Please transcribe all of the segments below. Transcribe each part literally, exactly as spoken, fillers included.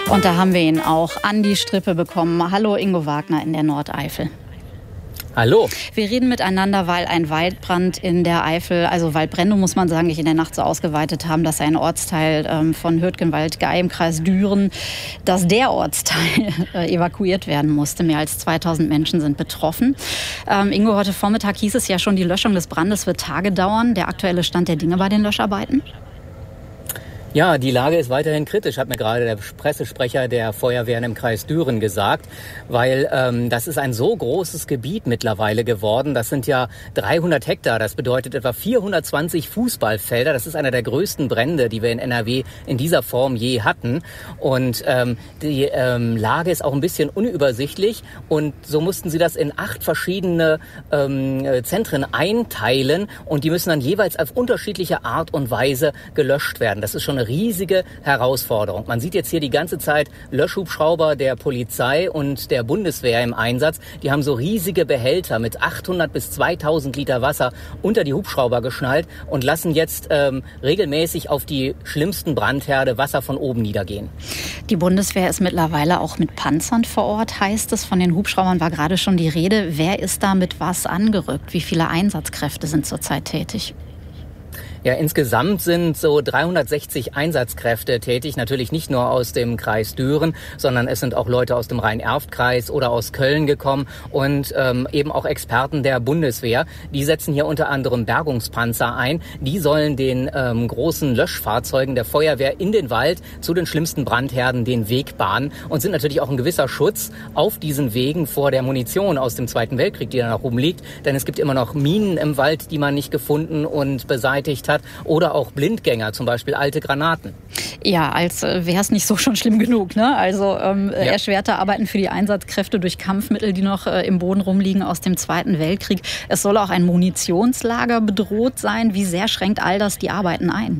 Und da haben wir ihn auch an die Strippe bekommen. Hallo Ingo Wagner in der Nordeifel. Hallo. Wir reden miteinander, weil ein Waldbrand in der Eifel, also Waldbrände muss man sagen, sich in der Nacht so ausgeweitet haben, dass ein Ortsteil ähm, von Hürtgenwald-Gey im Kreis Düren, dass der Ortsteil äh, evakuiert werden musste. Mehr als zweitausend Menschen sind betroffen. Ähm, Ingo, heute Vormittag hieß es ja schon, die Löschung des Brandes wird Tage dauern. Der aktuelle Stand der Dinge bei den Löscharbeiten? Ja, die Lage ist weiterhin kritisch, hat mir gerade der Pressesprecher der Feuerwehren im Kreis Düren gesagt, weil ähm, das ist ein so großes Gebiet mittlerweile geworden. Das sind ja dreihundert Hektar, das bedeutet etwa vierhundertzwanzig Fußballfelder. Das ist einer der größten Brände, die wir in N R W in dieser Form je hatten. Und ähm, die ähm, Lage ist auch ein bisschen unübersichtlich und so mussten sie das in acht verschiedene ähm, Zentren einteilen und die müssen dann jeweils auf unterschiedliche Art und Weise gelöscht werden. Das ist schon eine riesige Herausforderung. Man sieht jetzt hier die ganze Zeit Löschhubschrauber der Polizei und der Bundeswehr im Einsatz. Die haben so riesige Behälter mit achthundert bis zweitausend Liter Wasser unter die Hubschrauber geschnallt und lassen jetzt ähm, regelmäßig auf die schlimmsten Brandherde Wasser von oben niedergehen. Die Bundeswehr ist mittlerweile auch mit Panzern vor Ort, heißt es. Von den Hubschraubern war gerade schon die Rede. Wer ist da mit was angerückt? Wie viele Einsatzkräfte sind zurzeit tätig? Ja, insgesamt sind so dreihundertsechzig Einsatzkräfte tätig, natürlich nicht nur aus dem Kreis Düren, sondern es sind auch Leute aus dem Rhein-Erft-Kreis oder aus Köln gekommen und ähm, eben auch Experten der Bundeswehr. Die setzen hier unter anderem Bergungspanzer ein. Die sollen den ähm, großen Löschfahrzeugen der Feuerwehr in den Wald zu den schlimmsten Brandherden den Weg bahnen und sind natürlich auch ein gewisser Schutz auf diesen Wegen vor der Munition aus dem Zweiten Weltkrieg, die da noch rumliegt. Denn es gibt immer noch Minen im Wald, die man nicht gefunden und beseitigt hat. Oder auch Blindgänger, zum Beispiel alte Granaten. Ja, als äh, wäre es nicht so schon schlimm genug, ne? Also ähm, ja. Erschwerte Arbeiten für die Einsatzkräfte durch Kampfmittel, die noch äh, im Boden rumliegen aus dem Zweiten Weltkrieg. Es soll auch ein Munitionslager bedroht sein. Wie sehr schränkt all das die Arbeiten ein?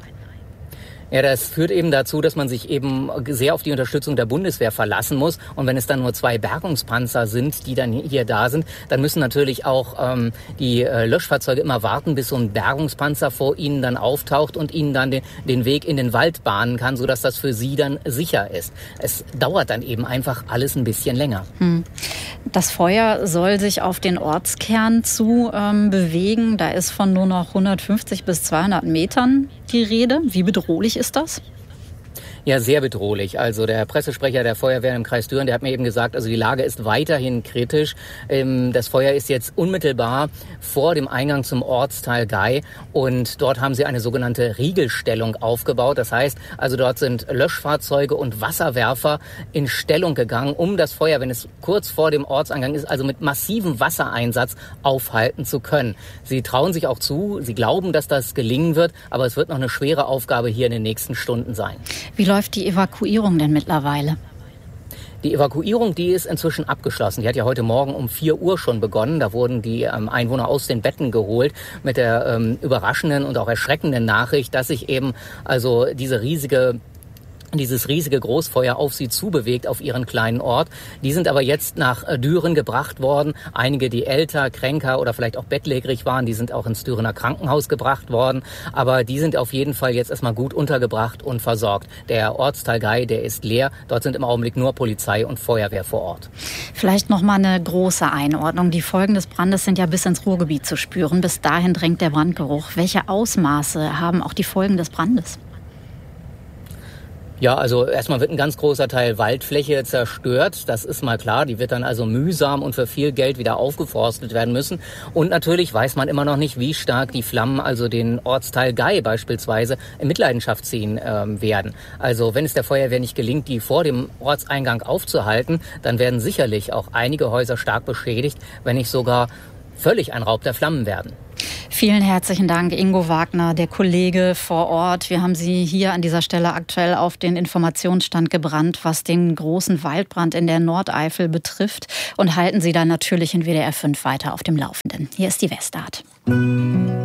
Ja, das führt eben dazu, dass man sich eben sehr auf die Unterstützung der Bundeswehr verlassen muss. Und wenn es dann nur zwei Bergungspanzer sind, die dann hier da sind, dann müssen natürlich auch ähm, die äh, Löschfahrzeuge immer warten, bis so ein Bergungspanzer vor ihnen dann auftaucht und ihnen dann den, den Weg in den Wald bahnen kann, sodass das für sie dann sicher ist. Es dauert dann eben einfach alles ein bisschen länger. Hm. Das Feuer soll sich auf den Ortskern zu ähm, bewegen. Da ist von nur noch hundertfünfzig bis zweihundert Metern die Rede. Wie bedrohlich ist das? Ja, sehr bedrohlich. Also der Pressesprecher der Feuerwehr im Kreis Düren, der hat mir eben gesagt, also die Lage ist weiterhin kritisch. Das Feuer ist jetzt unmittelbar vor dem Eingang zum Ortsteil Gey und dort haben sie eine sogenannte Riegelstellung aufgebaut. Das heißt, also dort sind Löschfahrzeuge und Wasserwerfer in Stellung gegangen, um das Feuer, wenn es kurz vor dem Ortseingang ist, also mit massivem Wassereinsatz aufhalten zu können. Sie trauen sich auch zu, sie glauben, dass das gelingen wird, aber es wird noch eine schwere Aufgabe hier in den nächsten Stunden sein. Wie läuft die Evakuierung denn mittlerweile? Die Evakuierung, die ist inzwischen abgeschlossen. Die hat ja heute Morgen um vier Uhr schon begonnen. Da wurden die ähm, Einwohner aus den Betten geholt mit der ähm, überraschenden und auch erschreckenden Nachricht, dass sich eben also diese riesige dieses riesige Großfeuer auf sie zubewegt, auf ihren kleinen Ort. Die sind aber jetzt nach Düren gebracht worden. Einige, die älter, kränker oder vielleicht auch bettlägerig waren, die sind auch ins Dürener Krankenhaus gebracht worden. Aber die sind auf jeden Fall jetzt erstmal gut untergebracht und versorgt. Der Ortsteil Gey, der ist leer. Dort sind im Augenblick nur Polizei und Feuerwehr vor Ort. Vielleicht noch mal eine große Einordnung. Die Folgen des Brandes sind ja bis ins Ruhrgebiet zu spüren. Bis dahin drängt der Brandgeruch. Welche Ausmaße haben auch die Folgen des Brandes? Ja, also erstmal wird ein ganz großer Teil Waldfläche zerstört. Das ist mal klar. Die wird dann also mühsam und für viel Geld wieder aufgeforstet werden müssen. Und natürlich weiß man immer noch nicht, wie stark die Flammen also den Ortsteil Gey beispielsweise in Mitleidenschaft ziehen ähm, werden. Also wenn es der Feuerwehr nicht gelingt, die vor dem Ortseingang aufzuhalten, dann werden sicherlich auch einige Häuser stark beschädigt, wenn nicht sogar völlig ein Raub der Flammen werden. Vielen herzlichen Dank, Ingo Wagner, der Kollege vor Ort. Wir haben Sie hier an dieser Stelle aktuell auf den Informationsstand gebrannt, was den großen Waldbrand in der Nordeifel betrifft, und halten Sie dann natürlich in W D R fünf weiter auf dem Laufenden. Hier ist die Westart.